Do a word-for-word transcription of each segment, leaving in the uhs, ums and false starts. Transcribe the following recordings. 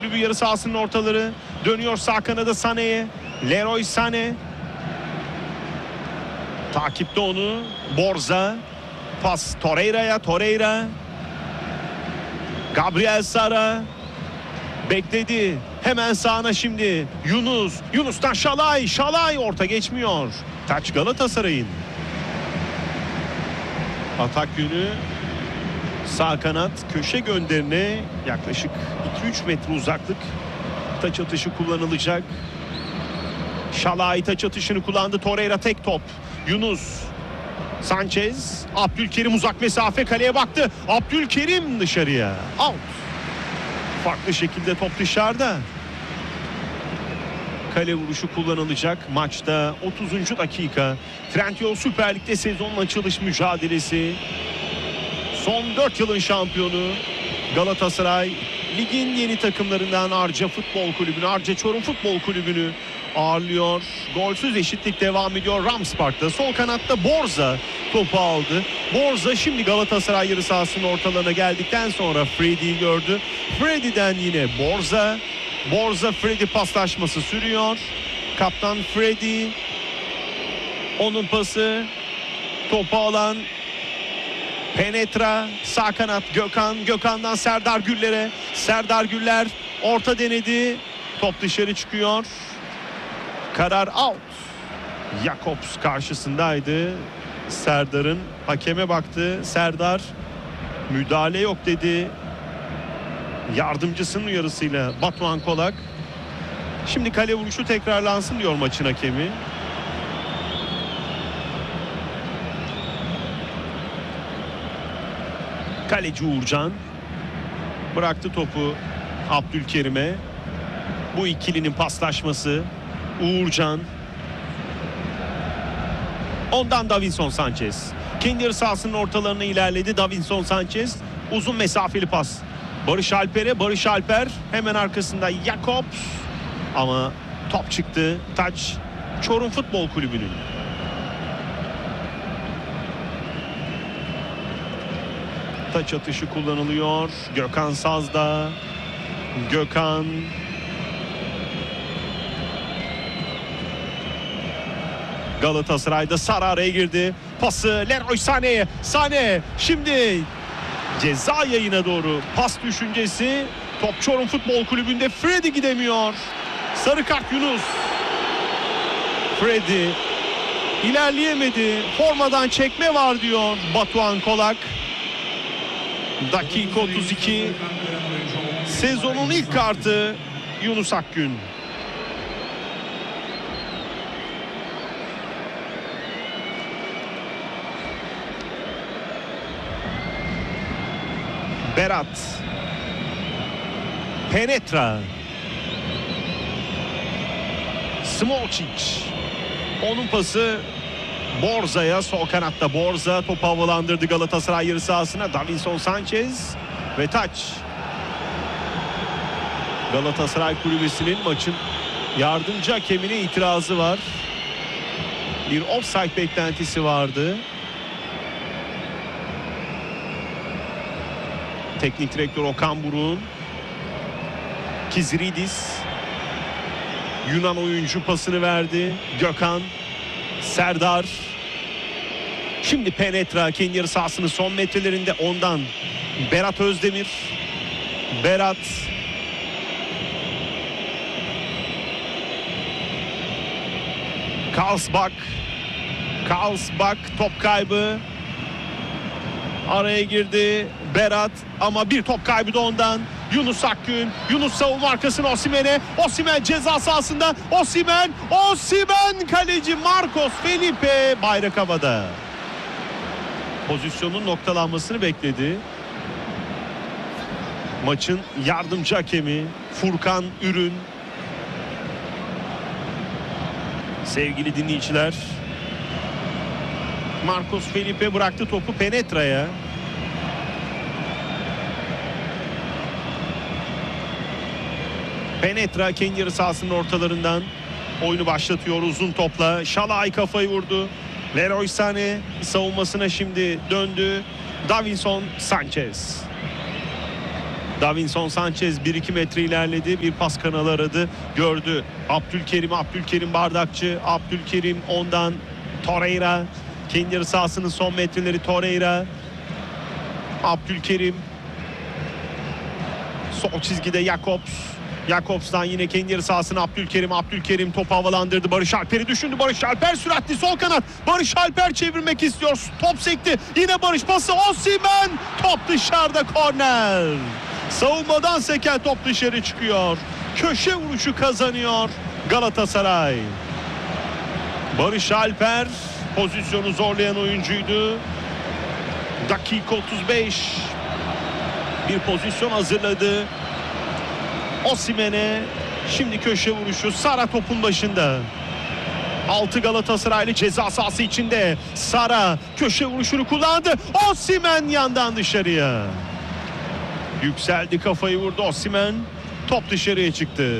Bir yarı sahasının ortaları dönüyor sağ kanada Sané'ye. Leroy Sané takipte onu. Borza pas Torreira'ya. Torreira Gabriel Sara bekledi. Hemen sağına şimdi Yunus. Yunus'tan Şalay. Şalay orta geçmiyor. Taç Galatasaray'ın. Atak yönü sağ kanat köşe gönderine yaklaşık iki üç metre uzaklık taç atışı kullanılacak. Şalay taç atışını kullandı. Torreira tek top. Yunus. Sanchez. Abdülkerim uzak mesafe kaleye baktı. Abdülkerim dışarıya. Out. Farklı şekilde top dışarıda. Kale vuruşu kullanılacak. Maçta otuzuncu dakika. Trendyol Süper Lig'de sezonun açılış mücadelesi. Son dört yılın şampiyonu Galatasaray ligin yeni takımlarından Arca Futbol Kulübü'nü, Arca Çorum Futbol Kulübü'nü ağırlıyor. Golsüz eşitlik devam ediyor Rams Park'ta. Sol kanatta Borza topu aldı. Borza şimdi Galatasaray yarı sahasının ortalarına geldikten sonra Freddy'yi gördü. Freddy'den yine Borza. Borza Freddy paslaşması sürüyor. Kaptan Freddy. Onun pası. Topu alan Penetra, sağ kanat Gökhan. Gökhan'dan Serdar Güller'e. Serdar Güller orta denedi. Top dışarı çıkıyor. Karar out. Jakobs karşısındaydı. Serdar'ın, hakeme baktı. Serdar müdahale yok dedi. Yardımcısının uyarısıyla Batuhan Kolak. Şimdi kale vuruşu tekrarlansın diyor maçın hakemi. Kaleci Uğurcan bıraktı topu Abdülkerim'e. Bu ikilinin paslaşması. Uğurcan. Ondan Davinson Sanchez. Kendi yarı sahasının ortalarına ilerledi Davinson Sanchez. Uzun mesafeli pas. Barış Alper'e. Barış Alper hemen arkasında Jakobs. Ama top çıktı. Taç Çorum Futbol Kulübü'nün. Taç atışı kullanılıyor. Gökhan Saz'da. Gökhan. Galatasaray'da Sara araya girdi. Pası Leroy Sané'ye. Sané şimdi ceza yayına doğru pas düşüncesi. Top Çorum Futbol Kulübü'nde. Freddy gidemiyor. Sarı kart Yunus. Freddy ilerleyemedi. Formadan çekme var diyor Batuhan Kolak. Dakika otuz iki. Sezonun ilk kartı Yunus Akgün. Berat. Penetra. Smolcic. Onun pası Borza'ya. Sol kanatta Borza topu havalandırdı Galatasaray yarı sahasına. Davinson Sanchez ve taç. Galatasaray kulübesinin maçın yardımcı hakemine itirazı var. Bir offside beklentisi vardı. Teknik direktör Okan Buruk'un. Kiziridis. Yunan oyuncu pasını verdi. Gökhan. Serdar. Şimdi Penetra kendi yarı sahasının son metrelerinde ondan. Berat Özdemir. Berat. Karlsbach. Karlsbach top kaybı. Araya girdi Berat ama bir top kaybı da ondan. Yunus Akgün. Yunus savunma arkasına Osimhen'e. Osimhen ceza sahasında. Osimhen. Osimhen kaleci Marcos Felipe bayrak havada. Pozisyonun noktalanmasını bekledi. Maçın yardımcı hakemi Furkan Ürün. Sevgili dinleyiciler, Marcos Felipe bıraktı topu Penetra'ya. Penetra kendi yarı sahasının ortalarından oyunu başlatıyor uzun topla. Şalay kafayı vurdu. Leroy Sané savunmasına şimdi döndü. Davinson Sanchez. Davinson Sanchez bir iki metre ilerledi. Bir pas kanalı aradı. Gördü. Abdülkerim, Abdülkerim Bardakçı. Abdülkerim ondan Torreira. Kendi yarı sahasının son metreleri Torreira. Abdülkerim. Sol çizgide Jakobs. Jakobs'tan yine kendi yarı sahasına Abdülkerim. Abdülkerim topu havalandırdı. Barış Alper'i düşündü. Barış Alper süratli sol kanat. Barış Alper çevirmek istiyor. Top sekti. Yine Barış pası. Osimhen. Top dışarıda, korner. Savunmadan seken top dışarı çıkıyor. Köşe vuruşu kazanıyor Galatasaray. Barış Alper pozisyonu zorlayan oyuncuydu. Dakika otuz beş. Bir pozisyon hazırladı. Osimhen'e şimdi köşe vuruşu. Sara topun başında. altı Galatasaraylı ceza sahası içinde. Sara köşe vuruşunu kullandı. Osimhen yandan dışarıya. Yükseldi, kafayı vurdu Osimhen. Top dışarıya çıktı.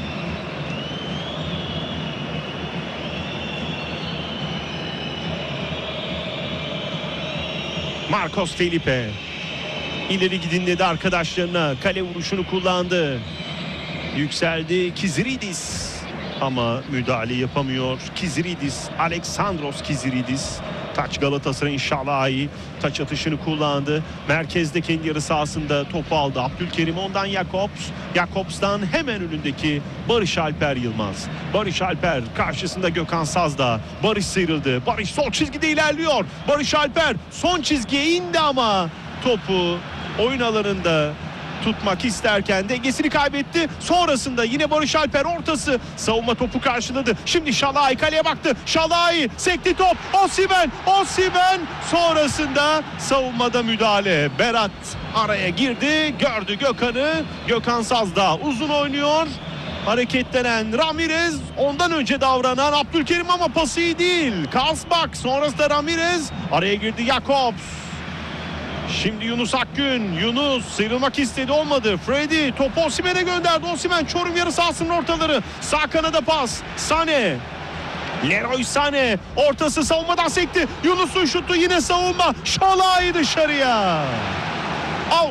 Marcos Felipe. İleri gidin dedi arkadaşlarına. Kale vuruşunu kullandı. Yükseldi Kiziridis. Ama müdahale yapamıyor. Kiziridis. Alexandros Kiziridis. Taç Galatasaray'ın Şalai. Taç atışını kullandı. Merkezde kendi yarı sahasında topu aldı. Abdülkerim ondan Jakobs. Jakobs'tan hemen önündeki Barış Alper Yılmaz. Barış Alper karşısında Gökhan Sazdağ. Barış sıyrıldı. Barış sol çizgide ilerliyor. Barış Alper son çizgiye indi ama topu oyun alanında tutmak isterken dengesini kaybetti. Sonrasında yine Barış Alper ortası. Savunma topu karşıladı. Şimdi Şalai kaleye baktı. Şalai sekti top. Osimhen. Osimhen. Sonrasında savunmada müdahale. Berat araya girdi. Gördü Gökhan'ı. Gökhan Sazdağ uzun oynuyor. Hareketlenen Ramirez, ondan önce davranan Abdülkerim ama pası iyi değil. Kasbak sonrasında Ramirez araya girdi. Jakobs. Şimdi Yunus Akgün. Yunus sıyrılmak istedi, olmadı. Freddy topu Osimhen'e gönderdi. Osimhen Çorum yarı sahasının ortaları. Sağ kanada pas. Sané. Leroy Sané. Ortası savunmadan sekti. Yunus'un şutu yine savunma. Şalai dışarıya. Out.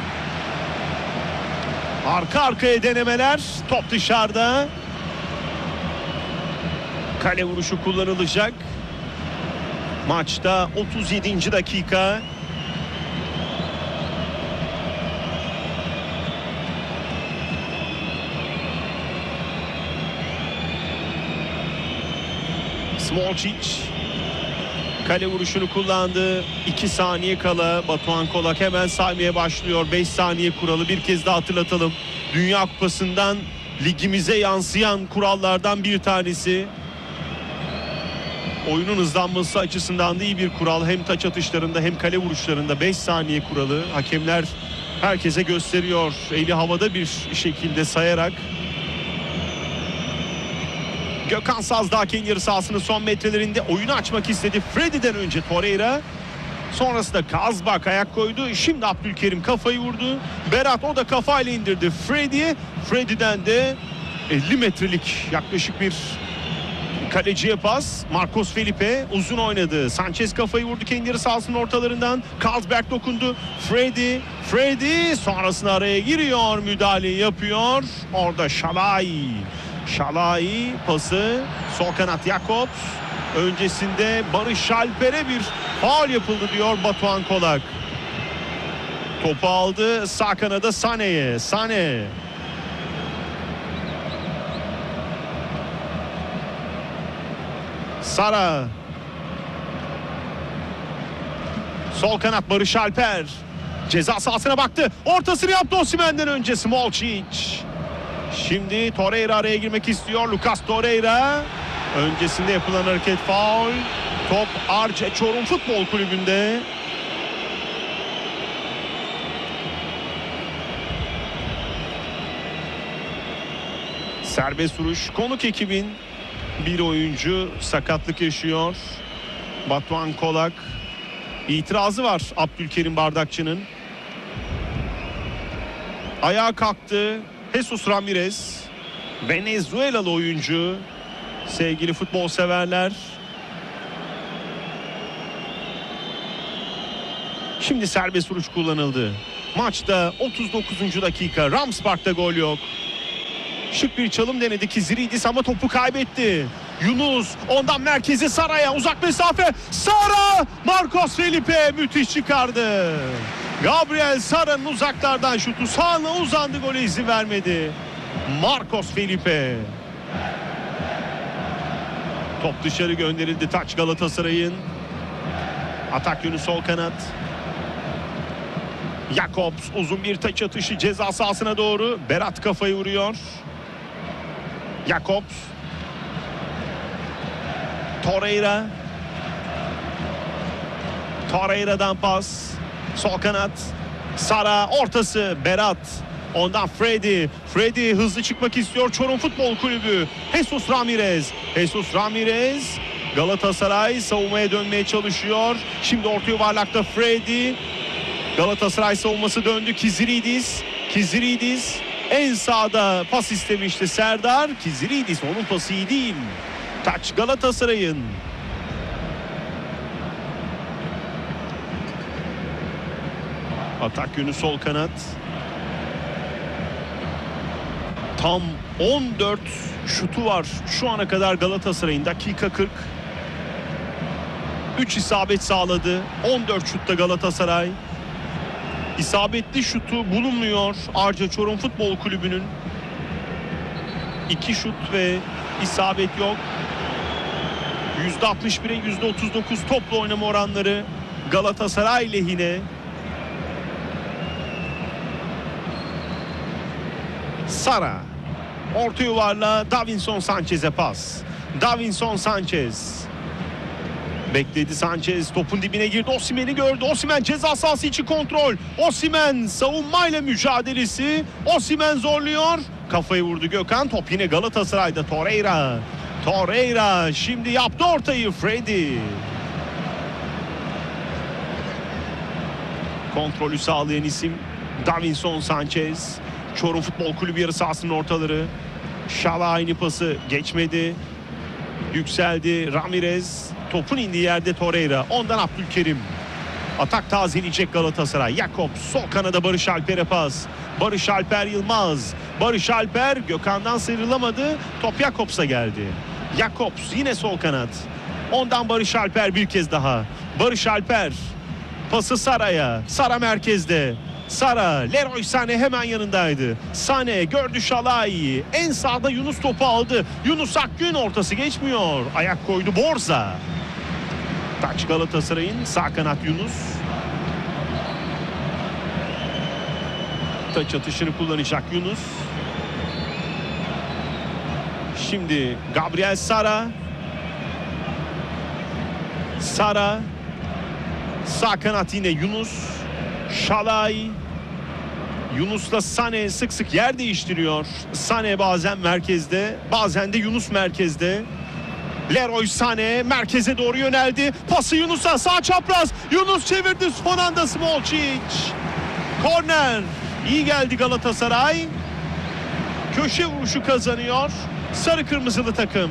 Arka arkaya denemeler. Top dışarıda. Kale vuruşu kullanılacak. Maçta otuz yedinci dakika. Smolcic kale vuruşunu kullandı. iki saniye kala Batuhan Kolak hemen saymaya başlıyor. beş saniye kuralı bir kez daha hatırlatalım. Dünya Kupası'ndan ligimize yansıyan kurallardan bir tanesi. Oyunun hızlanması açısından da iyi bir kural. Hem taç atışlarında hem kale vuruşlarında beş saniye kuralı. Hakemler herkese gösteriyor. Eli havada bir şekilde sayarak. Gökhan Sazdağ kendi yarı sahasının son metrelerinde oyunu açmak istedi. Freddy'den önce Torreira. Sonrasında Kazbak ayak koydu. Şimdi Abdülkerim kafayı vurdu. Berat o da kafayla indirdi Freddy'ye. Freddy'den de elli metrelik yaklaşık bir kaleciye pas. Marcos Felipe uzun oynadı. Sanchez kafayı vurdu kendi yarı sahasının ortalarından. Kazbak dokundu. Freddy. Freddy sonrasında araya giriyor. Müdahaleyi yapıyor. Orada Şalai. Şalai pası. Sol kanat Jakobs. Öncesinde Barış Alper'e bir faul yapıldı diyor Batuhan Kolak. Topu aldı. Sağ kanada Sané'ye. Sané. Sara. Sol kanat Barış Alper. Ceza sahasına baktı. Ortasını yaptı Osimhen'den önce Smolcic. Şimdi Torreira araya girmek istiyor. Lucas Torreira. Öncesinde yapılan hareket faul. Top Arce Çorum Futbol Kulübü'nde. Serbest vuruş. Konuk ekibin bir oyuncu sakatlık yaşıyor. Batuhan Kolak. İtirazı var Abdülkerim Bardakçı'nın. Ayağa kalktı. Jesus Ramirez. Venezuelalı oyuncu. Sevgili futbol severler. Şimdi serbest vuruş kullanıldı. Maçta otuz dokuzuncu dakika. Rams Park'ta gol yok. Şık bir çalım denedi Kiziridis ama topu kaybetti. Yunus ondan merkezi Sara'ya, uzak mesafe. Sara! Marcos Felipe müthiş çıkardı. Gabriel Sara'nın uzaklardan şutu sağına uzandı, gole izin vermedi. Marcos Felipe. Top dışarı gönderildi. Taç Galatasaray'ın. Atak yönü sol kanat. Jakobs uzun bir taç atışı ceza sahasına doğru. Berat kafayı vuruyor. Jakobs. Torreira. Torreira'dan pas. Sol kanat. Sara ortası. Berat. Ondan Freddy. Freddy hızlı çıkmak istiyor. Çorum Futbol Kulübü. Jesus Ramirez. Jesus Ramirez. Galatasaray savunmaya dönmeye çalışıyor. Şimdi orta yuvarlakta Freddy. Galatasaray savunması döndü. Kiziridis. Kiziridis. En sağda pas istemişti Serdar. Kiziridis, onun pası iyi değil. Taç Galatasaray'ın. Atak yönü sol kanat. Tam on dört şutu var şu ana kadar Galatasaray'ın. Dakika kırk. üç isabet sağladı. on dört şutta Galatasaray. İsabetli şutu bulunmuyor Arca Çorum Futbol Kulübü'nün. iki şut ve isabet yok. yüzde altmış bire yüzde otuz dokuz toplu oynama oranları Galatasaray lehine. Sara orta yuvarla Davinson Sanchez'e pas. Davinson Sanchez bekledi, Sanchez topun dibine girdi. Osimhen'i gördü. Osimhen ceza sahası içi kontrol. Osimhen savunmayla mücadelesi. Osimhen zorluyor. Kafayı vurdu Gökhan. Top yine Galatasaray'da. Torreira. Torreira şimdi yaptı ortayı. Freddy. Kontrolü sağlayan isim Davinson Sanchez. Çorum Futbol Kulübü yarı sahasının ortaları. Şala aynı pası geçmedi. Yükseldi Ramirez. Topun indiği yerde Torreira. Ondan Abdülkerim. Atak tazeleyecek Galatasaray. Jakobs sol kanada Barış Alper'e pas. Barış Alper Yılmaz. Barış Alper Gökhan'dan sıyrılamadı. Top Jakobs'a geldi. Jakobs yine sol kanat. Ondan Barış Alper bir kez daha. Barış Alper. Pası Sara'ya. Sara merkezde. Sara, Leroy Sané hemen yanındaydı. Sané gördü Şalay'ı. En sağda Yunus topu aldı. Yunus Akgün ortası geçmiyor. Ayak koydu Borza. Taç Galatasaray'ın sağ kanat Yunus. Taç atışını kullanacak Yunus. Şimdi Gabriel Sara. Sara. Sağ kanat yine Yunus. Şalay. Yunus'la Sané sık sık yer değiştiriyor. Sané bazen merkezde, bazen de Yunus merkezde. Leroy Sané merkeze doğru yöneldi. Pası Yunus'a, sağ çapraz. Yunus çevirdi, son anda Smolcic. Korner. İyi geldi Galatasaray. Köşe vuruşu kazanıyor sarı kırmızılı takım.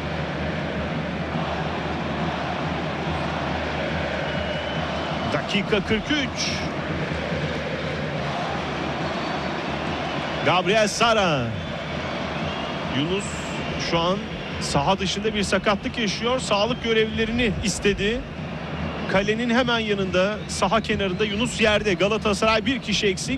Dakika kırk üç. Gabriel Sara. Yunus şu an saha dışında bir sakatlık yaşıyor. Sağlık görevlilerini istedi. Kalenin hemen yanında, saha kenarında Yunus yerde. Galatasaray bir kişi eksik.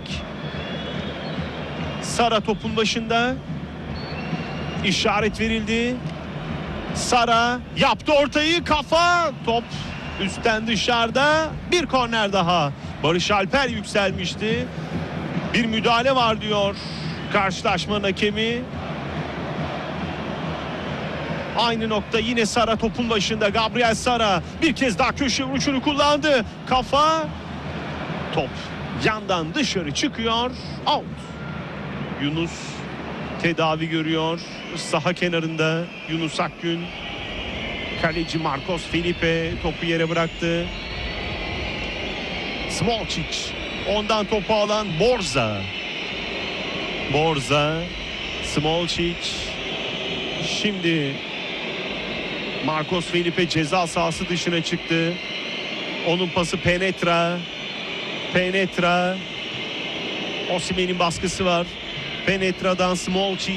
Sara topun başında. İşaret verildi. Sara yaptı ortayı, kafa. Top üstten dışarıda. Bir korner daha. Barış Alper yükselmişti. Bir müdahale var diyor karşılaşmanın hakemi. Aynı nokta yine Sara topun başında. Gabriel Sara bir kez daha köşe vuruşunu kullandı. Kafa. Top yandan dışarı çıkıyor. Out. Yunus tedavi görüyor. Saha kenarında Yunus Akgün. Kaleci Marcos Felipe topu yere bıraktı. Smolcic. Ondan topu alan Borza. Borza. Smolcic. Şimdi Marcos Felipe ceza sahası dışına çıktı. Onun pası Penetra. Penetra. Osimhen'in baskısı var. Penetra'dan Smolci.